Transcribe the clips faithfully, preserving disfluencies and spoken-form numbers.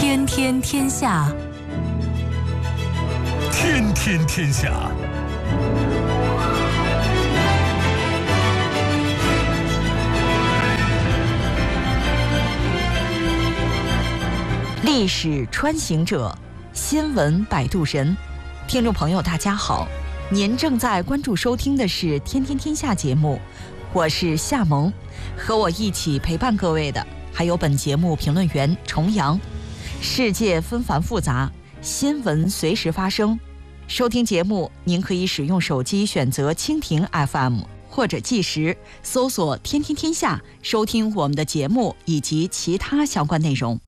天天天下， 天天天下。 历史穿行者，新闻摆渡人。听众朋友大家好，您正在关注收听的是天天天下节目，我是夏萌，和我一起陪伴各位的还有本节目评论员重阳。世界纷繁复杂，新闻随时发生。收听节目您可以使用手机选择蜻蜓 F M 或者计时搜索天天天下，收听我们的节目以及其他相关内容。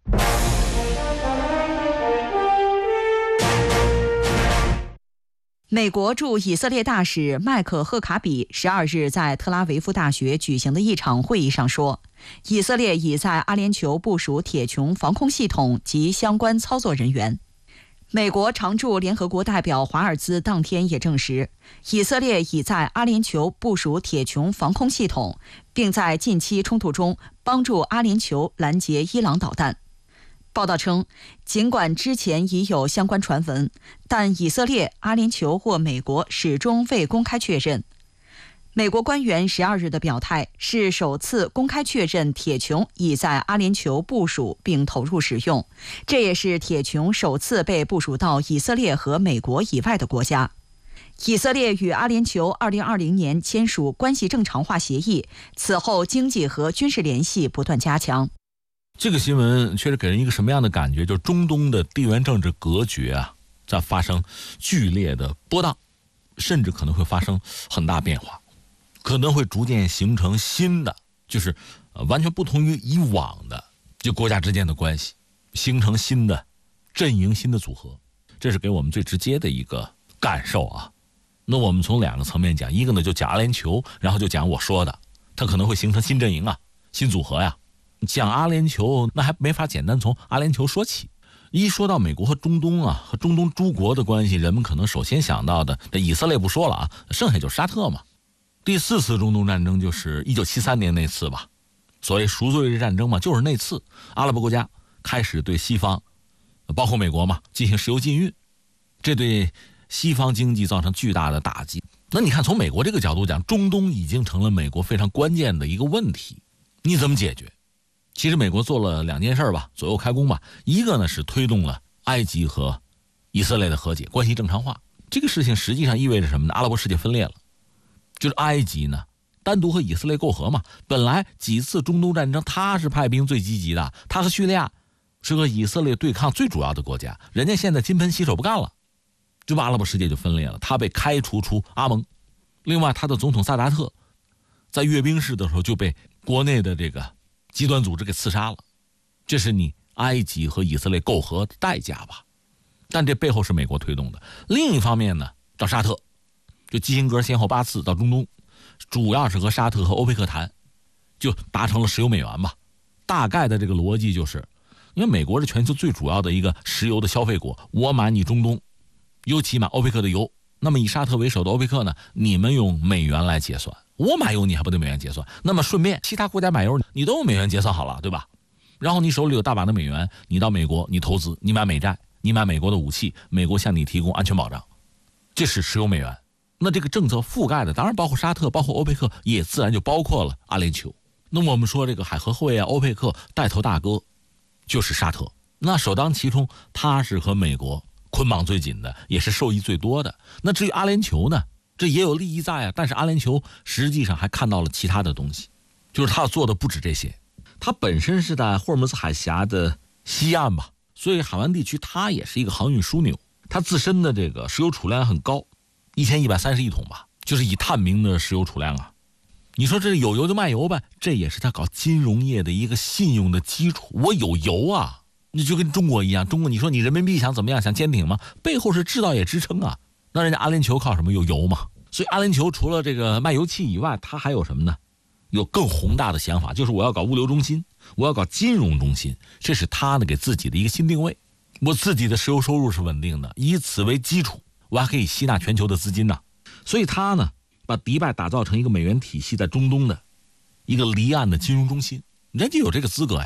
美国驻以色列大使麦克赫卡比十二日在特拉维夫大学举行的一场会议上说，以色列已在阿联酋部署铁穹防空系统及相关操作人员。美国常驻联合国代表华尔兹当天也证实，以色列已在阿联酋部署铁穹防空系统，并在近期冲突中帮助阿联酋拦截伊朗导弹。报道称，尽管之前已有相关传闻，但以色列、阿联酋或美国始终未公开确认。美国官员十二日的表态是首次公开确认铁穹已在阿联酋部署并投入使用，这也是铁穹首次被部署到以色列和美国以外的国家。以色列与阿联酋二零二零年签署关系正常化协议，此后经济和军事联系不断加强。 这个新闻确实给人一个什么样的感觉？就是中东的地缘政治格局啊，在发生剧烈的波荡，甚至可能会发生很大变化，可能会逐渐形成新的，就是呃完全不同于以往的就国家之间的关系，形成新的阵营、新的组合，这是给我们最直接的一个感受啊。那我们从两个层面讲，一个呢就讲阿联酋，然后就讲我说的，它可能会形成新阵营啊、新组合呀。讲阿联酋那还没法简单从阿联酋说起，一说到美国和中东啊，和中东诸国的关系，人们可能首先想到的，这以色列不说了啊，剩下就是沙特嘛。第四次中东战争就是一九七三年那次吧，所谓赎罪日战争嘛，就是那次阿拉伯国家开始对西方，包括美国嘛，进行石油禁运，这对西方经济造成巨大的打击。那你看从美国这个角度讲，中东已经成了美国非常关键的一个问题，你怎么解决？其实美国做了两件事吧，左右开弓吧。一个呢是推动了埃及和以色列的和解，关系正常化。这个事情实际上意味着什么呢？阿拉伯世界分裂了，就是埃及呢单独和以色列媾和嘛。本来几次中东战争他是派兵最积极的，他和叙利亚是和以色列对抗最主要的国家，人家现在金盆洗手不干了，就把阿拉伯世界就分裂了，他被开除出阿盟。另外他的总统萨达特在阅兵式的时候就被国内的这个极端组织给刺杀了，这是你埃及和以色列媾和的代价吧？但这背后是美国推动的。另一方面呢，找沙特，就基辛格先后八次到中东，主要是和沙特和欧佩克谈，就达成了石油美元吧。大概的这个逻辑就是，因为美国是全球最主要的一个石油的消费国，我买你中东，尤其买欧佩克的油，那么以沙特为首的欧佩克呢，你们用美元来结算。我买油你还不得美元结算，那么顺便其他国家买油你都用美元结算好了，对吧？然后你手里有大把的美元，你到美国你投资，你买美债，你买美国的武器，美国向你提供安全保障，这是石油美元。那这个政策覆盖的当然包括沙特，包括欧佩克，也自然就包括了阿联酋。那么我们说这个海合会啊，欧佩克带头大哥就是沙特，那首当其冲，他是和美国捆绑最紧的，也是受益最多的。那至于阿联酋呢，这也有利益在啊，但是阿联酋实际上还看到了其他的东西，就是他做的不止这些。它本身是在霍尔木兹海峡的西岸吧，所以海湾地区它也是一个航运枢纽，它自身的这个石油储量很高，一千一百三十亿桶吧，就是以探明的石油储量啊。你说这有油就卖油呗，这也是他搞金融业的一个信用的基础。我有油啊，你就跟中国一样，中国你说你人民币想怎么样，想坚挺吗？背后是制造业支撑啊。那人家阿联酋靠什么？有油嘛。所以阿联酋除了这个卖油气以外，它还有什么呢？有更宏大的想法，就是我要搞物流中心，我要搞金融中心，这是他呢给自己的一个新定位。我自己的石油收入是稳定的，以此为基础，我还可以吸纳全球的资金呢。所以他呢把迪拜打造成一个美元体系在中东的一个离岸的金融中心，人家有这个资格呀。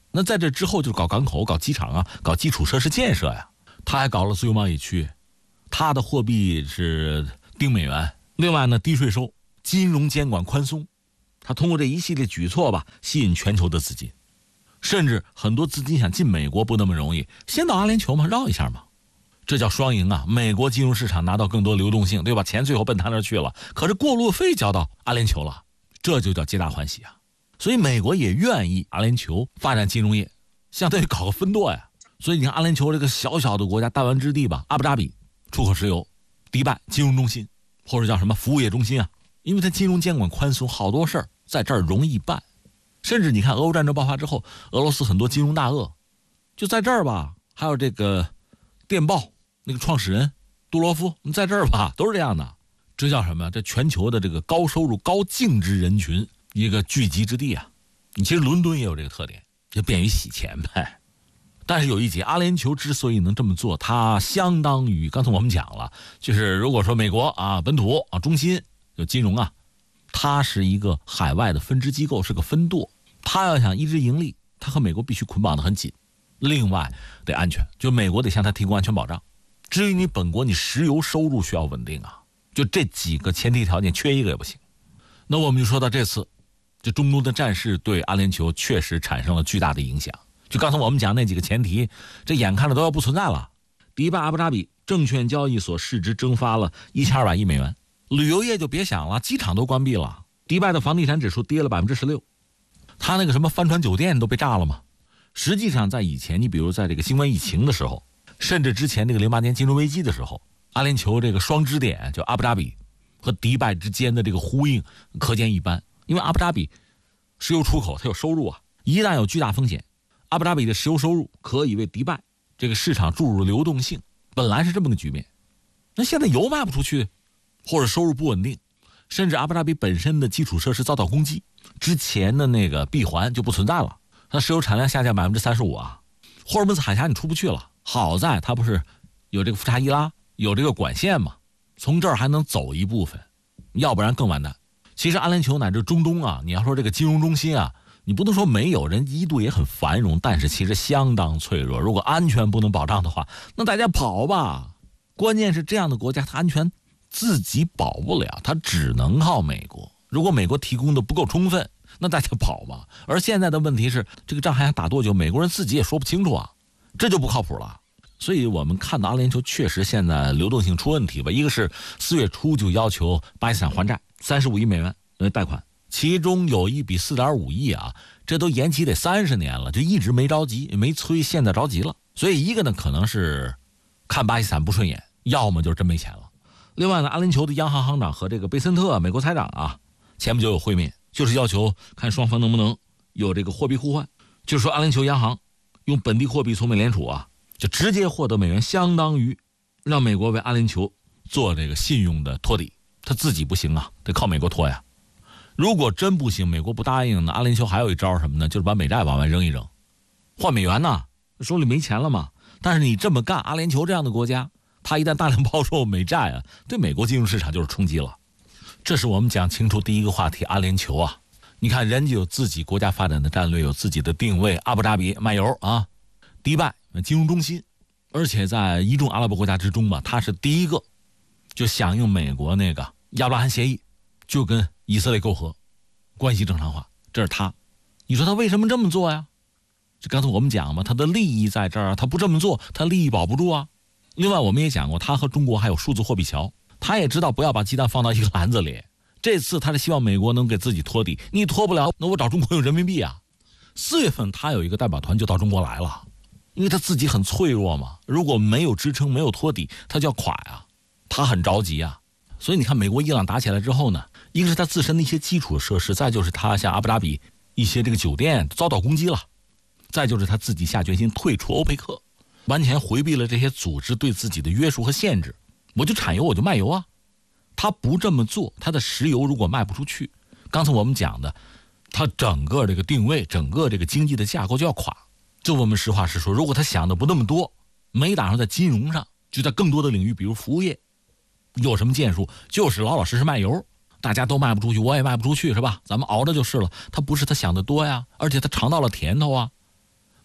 那在这之后就搞港口、搞机场啊，搞基础设施建设呀。他还搞了自由贸易区，他的货币是定美元，另外呢低税收，金融监管宽松。他通过这一系列举措吧，吸引全球的资金，甚至很多资金想进美国不那么容易，先到阿联酋嘛，绕一下嘛，这叫双赢啊！美国金融市场拿到更多流动性，对吧？钱最后奔他那儿去了，可是过路费交到阿联酋了，这就叫皆大欢喜啊！所以美国也愿意阿联酋发展金融业，相当于搞个分舵呀。所以你看阿联酋这个小小的国家，弹丸之地吧，阿布扎比出口石油，迪拜金融中心，或者叫什么服务业中心啊，因为它金融监管宽松，好多事儿在这儿容易办。甚至你看俄乌战争爆发之后，俄罗斯很多金融大鳄就在这儿吧，还有这个电报那个创始人杜罗夫在这儿吧，都是这样的。这叫什么？这全球的这个高收入高净值人群一个聚集之地啊。你其实伦敦也有这个特点，就便于洗钱呗。但是有一节，阿联酋之所以能这么做，它相当于刚才我们讲了，就是如果说美国啊本土啊中心就金融啊，它是一个海外的分支机构，是个分舵，它要想一直盈利，它和美国必须捆绑得很紧。另外得安全，就美国得向它提供安全保障。至于你本国，你石油收入需要稳定啊，就这几个前提条件缺一个也不行。那我们就说到这次，这中东的战事对阿联酋确实产生了巨大的影响。就刚才我们讲那几个前提，这眼看着都要不存在了。迪拜阿布扎比证券交易所市值蒸发了一千二百亿美元，旅游业就别想了，机场都关闭了。迪拜的房地产指数跌了百分之十六，他那个什么帆船酒店都被炸了嘛。实际上在以前，你比如在这个新冠疫情的时候，甚至之前这个零八年金融危机的时候，阿联酋这个双支点就阿布扎比和迪拜之间的这个呼应可见一斑。因为阿布扎比石油出口它有收入啊，一旦有巨大风险，阿布扎比的石油收入可以为迪拜这个市场注入流动性，本来是这么个局面。那现在油卖不出去，或者收入不稳定，甚至阿布扎比本身的基础设施遭到攻击，之前的那个闭环就不存在了，它石油产量下降百分之三十五啊，霍尔木兹海峡你出不去了。好在它不是有这个富查伊拉有这个管线嘛，从这儿还能走一部分，要不然更完蛋。其实阿联酋乃至中东啊，你要说这个金融中心啊，你不能说没有，人一度也很繁荣，但是其实相当脆弱。如果安全不能保障的话，那大家跑吧。关键是这样的国家，它安全自己保不了，它只能靠美国。如果美国提供的不够充分，那大家跑吧。而现在的问题是，这个仗还想打多久，美国人自己也说不清楚啊，这就不靠谱了。所以我们看到阿联酋确实现在流动性出问题吧。一个是四月初就要求巴基斯坦还债三十五亿美元的贷款，其中有一笔四点五亿啊，这都延期得三十年了，就一直没着急，没催，现在着急了。所以一个呢，可能是看巴基斯坦不顺眼，要么就是真没钱了。另外呢，阿联酋的央行行长和这个贝森特美国财长啊，前不久有会面，就是要求看双方能不能有这个货币互换，就是说阿联酋央行用本地货币从美联储啊，就直接获得美元，相当于让美国为阿联酋做这个信用的托底，他自己不行啊，得靠美国托呀。如果真不行，美国不答应呢，阿联酋还有一招什么呢？就是把美债往外扔一扔，换美元呢，手里没钱了嘛。但是你这么干，阿联酋这样的国家，他一旦大量抛售美债啊，对美国金融市场就是冲击了。这是我们讲清楚第一个话题，阿联酋啊，你看人家有自己国家发展的战略，有自己的定位，阿布扎比卖油啊，迪拜金融中心，而且在一众阿拉伯国家之中吧，他是第一个就响应美国那个亚伯拉罕协议，就跟以色列媾和，关系正常化，这是他。你说他为什么这么做呀？这刚才我们讲嘛，他的利益在这儿，他不这么做，他利益保不住啊。另外我们也讲过，他和中国还有数字货币桥，他也知道不要把鸡蛋放到一个篮子里。这次他是希望美国能给自己托底，你托不了，那我找中国用人民币啊。四月份他有一个代表团就到中国来了，因为他自己很脆弱嘛，如果没有支撑，没有托底，他就要垮呀，他很着急啊。所以你看美国伊朗打起来之后呢，一个是他自身的一些基础设施，再就是他像阿布扎比一些这个酒店遭到攻击了，再就是他自己下决心退出欧佩克，完全回避了这些组织对自己的约束和限制，我就产油我就卖油啊。他不这么做，他的石油如果卖不出去，刚才我们讲的他整个这个定位，整个这个经济的架构就要垮。就我们实话实说，如果他想的不那么多，没打算在金融上，就在更多的领域，比如服务业有什么建树，就是老老实实卖油，大家都卖不出去，我也卖不出去，是吧？咱们熬着就是了。他不是他想的多呀，而且他尝到了甜头啊。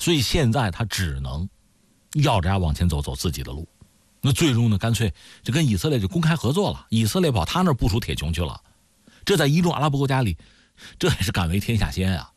所以现在他只能咬着牙往前走，走自己的路。那最终呢，干脆就跟以色列就公开合作了，以色列跑他那儿部署铁穹去了。这在一众阿拉伯国家里，这也是敢为天下先啊。